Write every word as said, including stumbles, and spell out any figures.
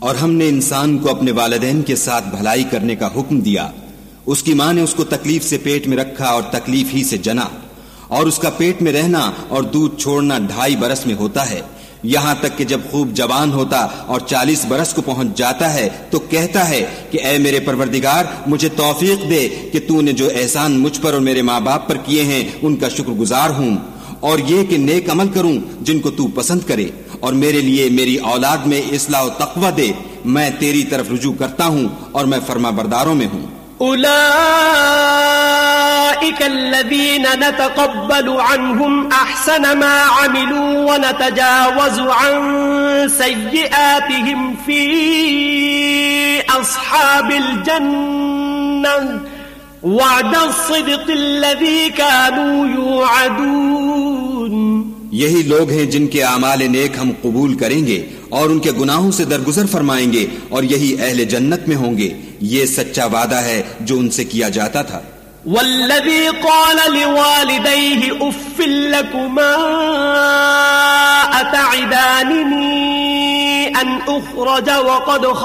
اور ہم نے انسان کو اپنے والدین کے ساتھ بھلائی کرنے کا حکم دیا. اس کی ماں نے اس کو تکلیف سے پیٹ میں رکھا اور تکلیف ہی سے جنا، اور اس کا پیٹ میں رہنا اور دودھ چھوڑنا ڈھائی برس میں ہوتا ہے، یہاں تک کہ جب خوب جوان ہوتا اور چالیس برس کو پہنچ جاتا ہے تو کہتا ہے کہ اے میرے پروردگار، مجھے توفیق دے کہ تو نے جو احسان مجھ پر اور میرے ماں باپ پر کیے ہیں ان کا شکر گزار ہوں، اور یہ کہ نیک عمل کروں جن کو تو پسند کرے، اور میرے لیے میری اولاد میں اصلاح و تقوی دے. میں تیری طرف رجوع کرتا ہوں اور میں فرما برداروں میں ہوں. أولئك الذين نتقبل عنهم أحسن ما عملوا ونتجاوز عن سيئاتهم في أصحاب الجنة وعد الصدق الذي كانوا يوعدون. یہی لوگ ہیں جن کے اعمال نیک ہم قبول کریں گے اور ان کے گناہوں سے درگزر فرمائیں گے، اور یہی اہل جنت میں ہوں گے. یہ سچا وعدہ ہے جو ان سے کیا جاتا تھا. والذي قال لوالديه اف لكما اتعدانني ان اخرج وقد